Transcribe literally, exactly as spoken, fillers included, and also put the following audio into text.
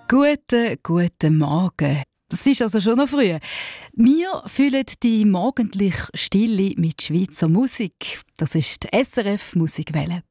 Guten, guten Morgen. Das ist also schon noch früh. Wir füllen die morgendliche Stille mit Schweizer Musik. Das ist die S R F Musikwelle.